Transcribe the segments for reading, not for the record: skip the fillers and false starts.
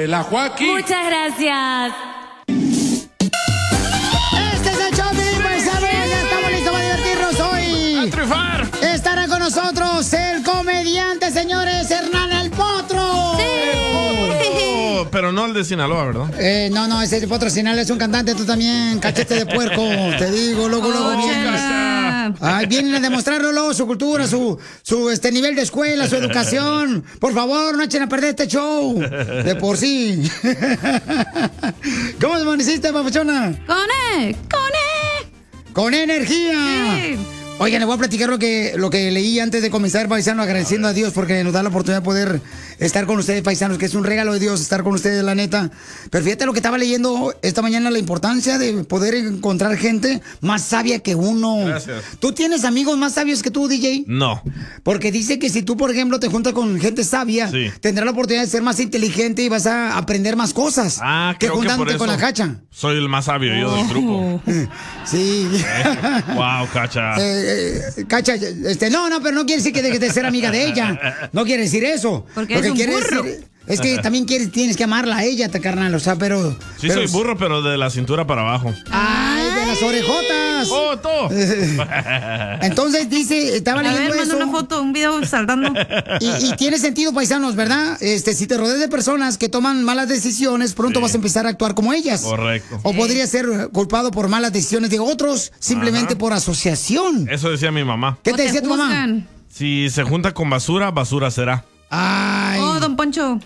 la Joaquín. Muchas gracias. Este es el show, paisanos. Ya estamos listos para divertirnos hoy. ¡A triunfar! Estará con nosotros el comediante, señores, Hernán el Potro. Sí. Pero no el de Sinaloa, ¿verdad? No, ese Potro Sinaloa es un cantante, tú también, cachete de puerco. Te digo, luego vienes. Ay, vienen a demostrarlo luego, su cultura, su nivel de escuela, su educación. Por favor, no echen a perder este show. De por sí. ¿Cómo amaneciste, papuchona? Con energía. Sí. Oigan, les voy a platicar lo que leí antes de comenzar, paisano, agradeciendo a Dios porque nos da la oportunidad de poder estar con ustedes, paisanos, que es un regalo de Dios estar con ustedes, la neta. Pero fíjate lo que estaba leyendo esta mañana, la importancia de poder encontrar gente más sabia que uno. Gracias. ¿Tú tienes amigos más sabios que tú, DJ? No. Porque dice que si tú, por ejemplo, te juntas con gente sabia, Sí. tendrás la oportunidad de ser más inteligente y vas a aprender más cosas que creo que juntándote por eso con la cacha. soy el más sabio yo del grupo. Sí. Wow, Cacha. Cacha, no, pero no quiere decir que dejes de ser amiga de ella. No quiere decir eso. Porque Lo que es un quiere burro. decir es que también tienes que amarla a ella, carnal, o sea, pero... Sí, pero- soy burro, pero de la cintura para abajo. ¡Ay, de las orejotas! ¡Foto! Entonces dice, estaba A ver, leyendo manda eso. una foto, un video saltando. Y tiene sentido, paisanos, ¿verdad? Si te rodeas de personas que toman malas decisiones, pronto Sí. vas a empezar a actuar como ellas. Correcto. O podría ser culpado por malas decisiones de otros, simplemente por asociación. Eso decía mi mamá. ¿Qué O te decía tu mamá? juzgan. Si se junta con basura, basura será. Ay. Oh, don Poncho.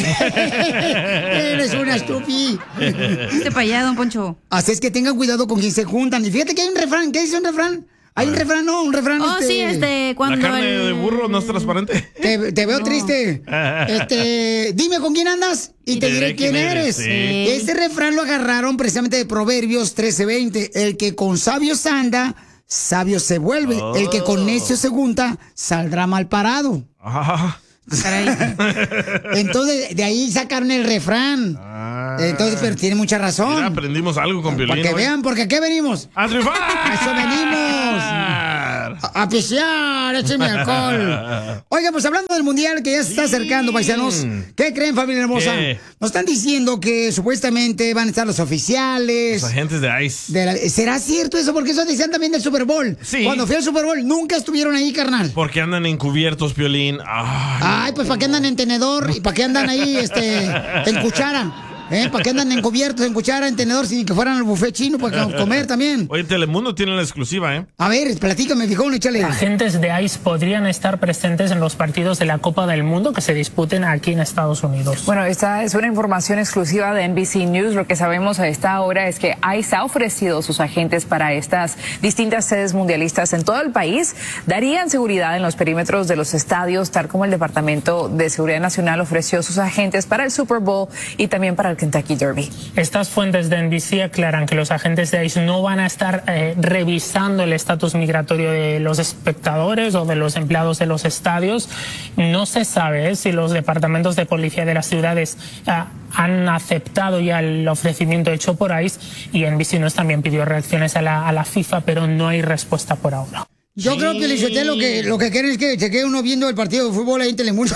Eres una estúpida. Este para allá, don Poncho. Así es que tengan cuidado con quien se juntan. Y fíjate que hay un refrán. ¿Qué dice un refrán? Hay un refrán, no, un refrán. Oh, sí, cuando ¿La carne el... de burro no es transparente? Te veo No. triste. Dime con quién andas y te diré quién eres. Sí. Este refrán lo agarraron precisamente de Proverbios 13:20. El que con sabios anda, sabio se vuelve. El que con necio se junta, saldrá mal parado. Ah, Caray. Entonces, de ahí sacaron el refrán. Entonces, pero tiene mucha razón. mira, aprendimos algo con Piolín. Para que hoy. vean, porque ¿a qué venimos? ¡A triunfar! A eso venimos. A pisear, écheme alcohol. Oiga, pues hablando del mundial que ya se está acercando, paisanos, ¿qué creen, familia hermosa? ¿Qué? Nos están diciendo que supuestamente van a estar los oficiales. Los agentes de ICE. ¿Será cierto eso? Porque eso decían también del Super Bowl. Sí. Cuando fui al Super Bowl, nunca estuvieron ahí, carnal. Porque andan encubiertos, Piolín. Ay, pues ¿para qué andan en tenedor? ¿Y para qué andan ahí en cuchara? ¿Para qué andan encubiertos en cuchara, en tenedor, sin que fueran al buffet chino para comer también? Oye, Telemundo tiene la exclusiva, ¿eh? A ver, platícame, viejón, échale. Agentes de ICE podrían estar presentes en los partidos de la Copa del Mundo que se disputen aquí en Estados Unidos. Bueno, esta es una información exclusiva de NBC News. Lo que sabemos a esta hora es que ICE ha ofrecido sus agentes para estas distintas sedes mundialistas en todo el país. Darían seguridad en los perímetros de los estadios, tal como el Departamento de Seguridad Nacional ofreció sus agentes para el Super Bowl y también para el Kentucky Derby. Estas fuentes de NBC aclaran que los agentes de ICE no van a estar revisando el estatus migratorio de los espectadores o de los empleados de los estadios. No se sabe si los departamentos de policía de las ciudades han aceptado ya el ofrecimiento hecho por ICE, y NBC News también pidió reacciones a la FIFA, pero no hay respuesta por ahora. Yo creo que lo que quieren es que se quede uno viendo el partido de fútbol ahí en Telemundo.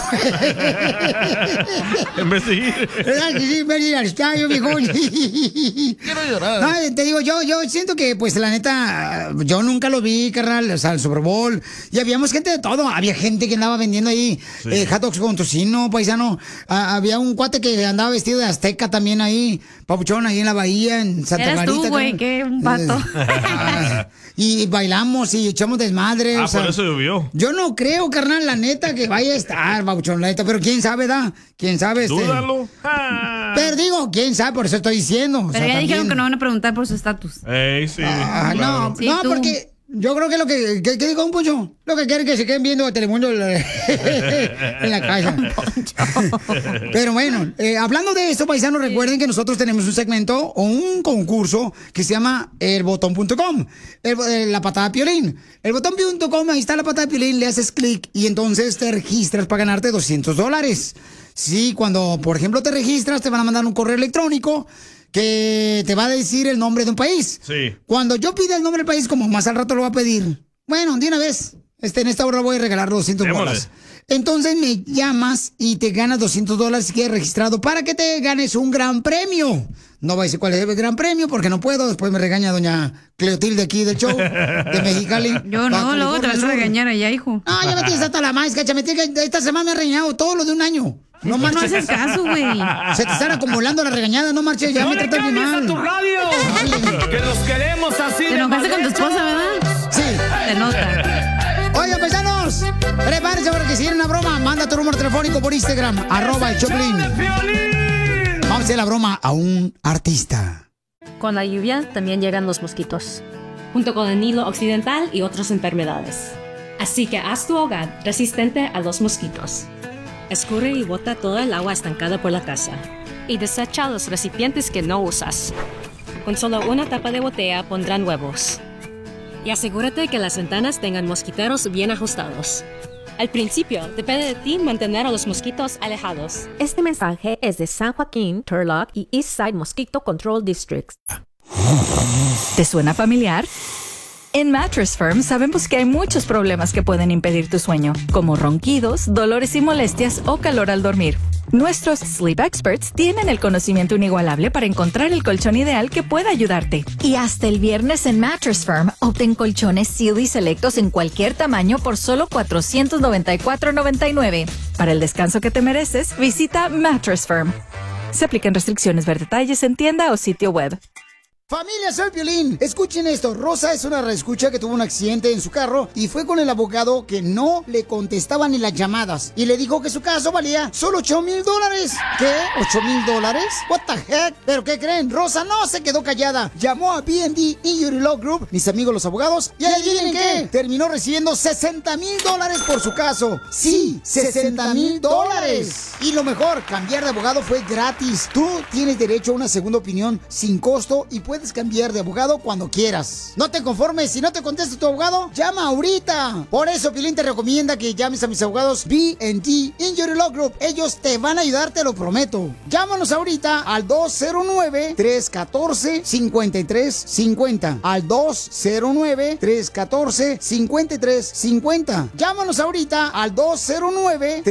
En vez de ir. ¿Verdad que sí? En vez de ir al estadio, viejón. Quiero llorar. No, te digo, yo siento que, pues, la neta, yo nunca lo vi, carnal, o sea, el Super Bowl. Y habíamos gente de todo. Había gente que andaba vendiendo ahí hot dogs con tocino, paisano. Había un cuate que andaba vestido de azteca también ahí, papuchón, ahí en la bahía, en Santa Eras Clarita. tú, güey, carnal. qué vato. Y bailamos y echamos desmadre. o sea, por eso llovió. Yo no creo, carnal, la neta, que vaya a estar, babuchón, la neta. Pero quién sabe, ¿da? ¿Quién sabe? Dúdalo. Pero digo, quién sabe, por eso estoy diciendo. Pero ya dijeron que no van a preguntar por su estatus. Ey, sí. Ah, claro. no, Sí, no, tú. porque yo creo que lo que ¿qué dijo un Poncho? Lo que quieren es que se queden viendo a Telemundo en la casa. Pero bueno, hablando de esto, paisanos, recuerden que nosotros tenemos un segmento o un concurso que se llama elbotón.com, la patada de Piolín. Elbotón.com, ahí está la patada de Piolín, le haces clic y entonces te registras para ganarte $200. Sí, cuando, por ejemplo, te registras, te van a mandar un correo electrónico que te va a decir el nombre de un país. Sí. Cuando yo pida el nombre del país, como más al rato lo va a pedir, bueno, de una vez, en esta hora voy a regalar $200. Démosle. entonces me llamas y te ganas $200 si quieres registrado para que te ganes un gran premio. No voy a decir cuál es el gran premio porque no puedo. Después me regaña doña Cleotilde aquí del show de Mexicali. Yo no, luego te vas a regañar allá, hijo. No, ya me tienes hasta la más, cacha. Esta semana me ha regañado todo lo de un año. No haces caso, güey. Se te están acumulando las regañadas, no marches, ya me tratas bien mal. ¡No le cambies a tu radio! ¡Que los queremos así! Te enojaste con tu esposa, ¿verdad? Sí. Se nota. Oigan, paisanos, prepárense para que si quieren una broma, manda tu número telefónico por Instagram, @el-Choplin. Vamos a hacer la broma a un artista. Con la lluvia también llegan los mosquitos, junto con el Nilo Occidental y otras enfermedades. Así que haz tu hogar resistente a los mosquitos. Escurre y bota toda el agua estancada por la casa. Y desecha los recipientes que no usas. Con solo una tapa de botella pondrán huevos. Y asegúrate que las ventanas tengan mosquiteros bien ajustados. Al principio, depende de ti mantener a los mosquitos alejados. Este mensaje es de San Joaquín, Turlock y Eastside Mosquito Control Districts. ¿Te suena familiar? En Mattress Firm sabemos que hay muchos problemas que pueden impedir tu sueño, como ronquidos, dolores y molestias o calor al dormir. Nuestros Sleep Experts tienen el conocimiento inigualable para encontrar el colchón ideal que pueda ayudarte. Y hasta el viernes en Mattress Firm, obtén colchones Sealy selectos en cualquier tamaño por solo $494.99. Para el descanso que te mereces, visita Mattress Firm. Se aplican restricciones, ver detalles en tienda o sitio web. Familia, soy Piolín. Escuchen esto. Rosa es una reescucha que tuvo un accidente en su carro y fue con el abogado que no le contestaba ni las llamadas. Y le dijo que su caso valía solo $8,000. ¿Qué? ¿$8,000? What the heck? ¿Pero qué creen? Rosa no se quedó callada. Llamó a B&D Injury Law Group, mis amigos los abogados, y adivinen qué. Terminó recibiendo $60,000 por su caso. Sí, $60,000. Y lo mejor, cambiar de abogado fue gratis. Tú tienes derecho a una segunda opinión sin costo y puedes cambiar de abogado cuando quieras. No te conformes, si no te contesta tu abogado, llama ahorita. Por eso Piolín te recomienda que llames a mis abogados B&D Injury Law Group. Ellos te van a ayudar, te lo prometo. Llámanos ahorita al 209-314-5350. Al 209-314-5350. Llámanos ahorita al 209